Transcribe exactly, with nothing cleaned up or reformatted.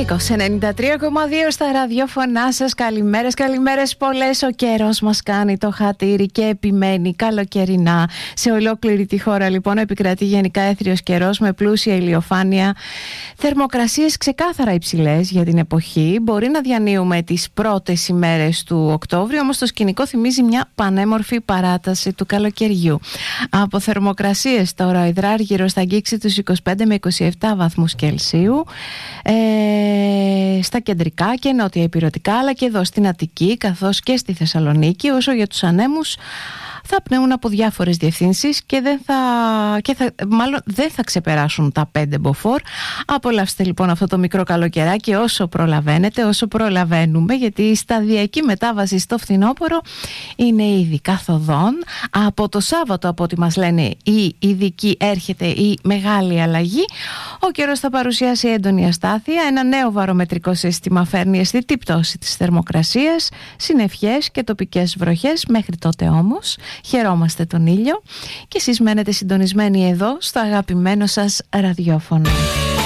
Νίκος ενενήντα τρία κόμμα δύο στα ραδιόφωνά σας. Καλημέρες, καλημέρες πολλές. Ο καιρός μας κάνει το χατήρι και επιμένει καλοκαιρινά. Σε ολόκληρη τη χώρα λοιπόν επικρατεί γενικά έθριος καιρός με πλούσια ηλιοφάνεια. Θερμοκρασίες ξεκάθαρα υψηλές για την εποχή. Μπορεί να διανύουμε τις πρώτες ημέρες του Οκτώβρη, όμως το σκηνικό θυμίζει μια πανέμορφη παράταση του καλοκαιριού. Από θερμοκρασίες τώρα ο υδράργυρος θα αγγίξει τους είκοσι πέντε με είκοσι επτά βαθμούς Κελσίου. Ε, στα κεντρικά και νότια ηπειρωτικά, αλλά και εδώ στην Αττική καθώς και στη Θεσσαλονίκη. Όσο για τους ανέμους, θα πνέουν από διάφορες διευθύνσεις και, δεν θα, και θα, μάλλον δεν θα ξεπεράσουν τα πέντε μποφόρ. Απολαύστε λοιπόν αυτό το μικρό καλοκαιράκι όσο προλαβαίνετε, όσο προλαβαίνουμε, γιατί η σταδιακή μετάβαση στο φθινόπωρο είναι ήδη καθοδόν. Από το Σάββατο, από ό,τι μας λένε οι ειδικοί, έρχεται η μεγάλη αλλαγή. Ο καιρός θα παρουσιάσει έντονη αστάθεια. Ένα νέο βαρομετρικό σύστημα φέρνει αισθητή πτώση της θερμοκρασίας, συννεφιές και τοπικές βροχές. Μέχρι τότε όμως χαιρόμαστε τον ήλιο και εσείς μένετε συντονισμένοι εδώ στο αγαπημένο σας ραδιόφωνο.